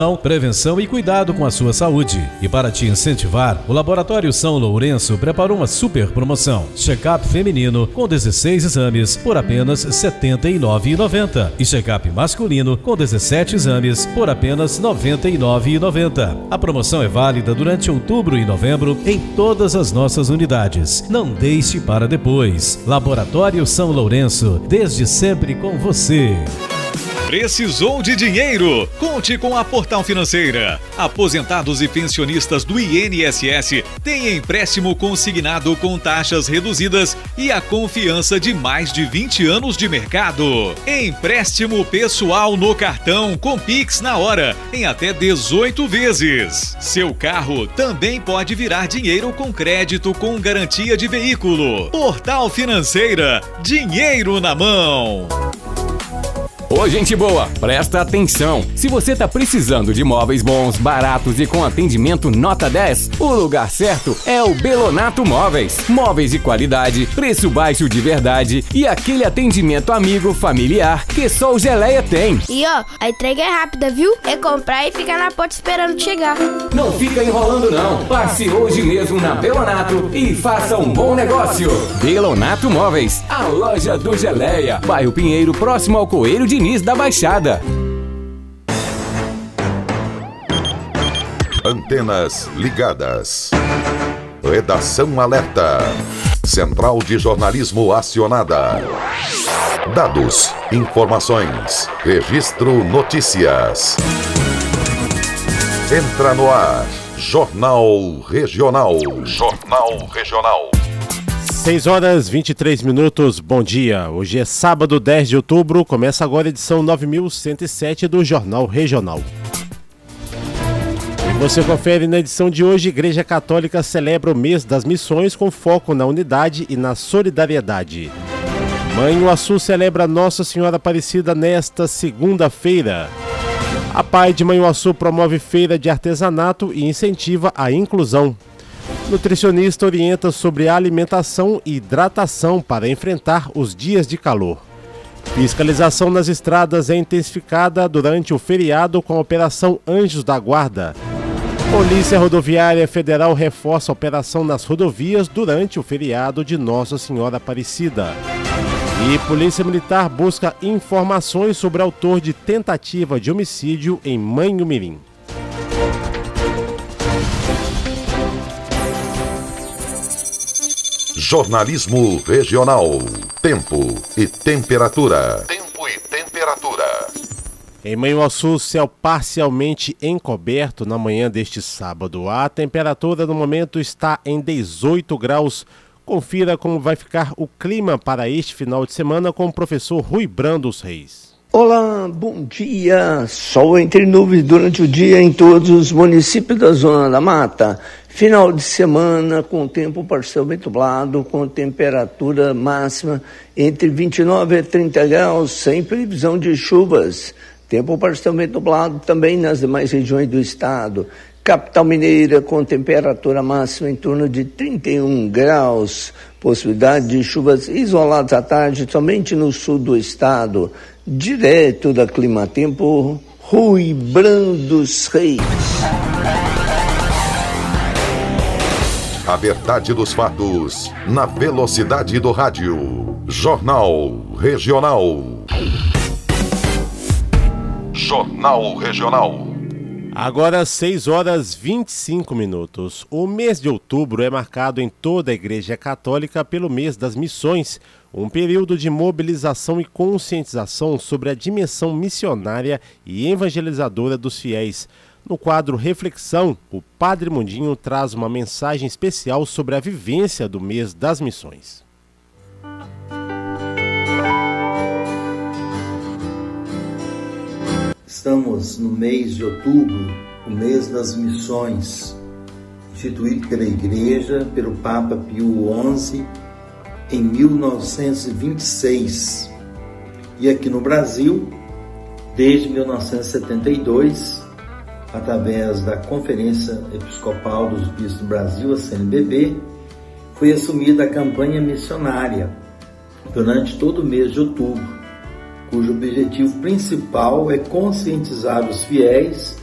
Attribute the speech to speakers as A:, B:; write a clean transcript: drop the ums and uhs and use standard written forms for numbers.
A: Prevenção e cuidado com a sua saúde. E para te incentivar, o Laboratório São Lourenço preparou uma super promoção. Check-up feminino com 16 exames por apenas R$ 79,90 e check-up masculino com 17 exames por apenas R$ 99,90. A promoção é válida durante outubro e novembro em todas as nossas unidades. Não deixe para depois. Laboratório São Lourenço, desde sempre com você.
B: Precisou de dinheiro? Conte com a Portal Financeira. Aposentados e pensionistas do INSS têm empréstimo consignado com taxas reduzidas e a confiança de mais de 20 anos de mercado. Empréstimo pessoal no cartão com Pix na hora, em até 18 vezes. Seu carro também pode virar dinheiro com crédito com garantia de veículo. Portal Financeira, dinheiro na mão.
C: Ô, gente boa, presta atenção. Se você tá precisando de móveis bons, baratos e com atendimento nota 10, o lugar certo é o Belonato Móveis. Móveis de qualidade, preço baixo de verdade e aquele atendimento amigo, familiar que só o Geleia tem.
D: E ó, a entrega é rápida, viu? É comprar e ficar na porta esperando chegar.
C: Não fica enrolando não. Passe hoje mesmo na Belonato e faça um bom negócio. Belonato Móveis, a loja do Geleia. Bairro Pinheiro, próximo ao Coelho de da Baixada.
E: Antenas ligadas. Redação alerta. Central de jornalismo acionada. Dados, informações, registro notícias. Entra no ar. Jornal Regional. Jornal Regional.
F: 6h23, bom dia. Hoje é sábado, 10 de outubro, começa agora a edição 9107 do Jornal Regional. E você confere na edição de hoje, Igreja Católica celebra o mês das missões com foco na unidade e na solidariedade. Manhuaçu celebra Nossa Senhora Aparecida nesta segunda-feira. A PAI de Manhuaçu promove feira de artesanato e incentiva a inclusão. Nutricionista orienta sobre alimentação e hidratação para enfrentar os dias de calor. Fiscalização nas estradas é intensificada durante o feriado com a Operação Anjos da Guarda. Polícia Rodoviária Federal reforça a operação nas rodovias durante o feriado de Nossa Senhora Aparecida. E Polícia Militar busca informações sobre o autor de tentativa de homicídio em Manhumirim.
E: Jornalismo Regional. Tempo e temperatura. Tempo e temperatura.
F: Em Manhuaçu, céu parcialmente encoberto na manhã deste sábado. A temperatura no momento está em 18 graus. Confira como vai ficar o clima para este final de semana com o professor Rui Brandos Reis.
G: Olá, bom dia. Sol entre nuvens durante o dia em todos os municípios da Zona da Mata. Final de semana com tempo parcialmente nublado, com temperatura máxima entre 29 e 30 graus, sem previsão de chuvas. Tempo parcialmente nublado também nas demais regiões do estado. Capital Mineira com temperatura máxima em torno de 31 graus. Possibilidade de chuvas isoladas à tarde somente no sul do estado. Direto da Climatempo, Rui Brandos Reis.
E: A verdade dos fatos, na velocidade do rádio. Jornal Regional. Jornal Regional.
F: Agora 6h25. O mês de outubro é marcado em toda a Igreja Católica pelo mês das missões, um período de mobilização e conscientização sobre a dimensão missionária e evangelizadora dos fiéis. No quadro Reflexão, o Padre Mundinho traz uma mensagem especial sobre a vivência do mês das missões.
H: Estamos no mês de outubro, o mês das missões, instituído pela Igreja, pelo Papa Pio XI, em 1926. E aqui no Brasil, desde 1972, através da Conferência Episcopal dos Bispos do Brasil, a CNBB, foi assumida a campanha missionária durante todo o mês de outubro, cujo objetivo principal é conscientizar os fiéis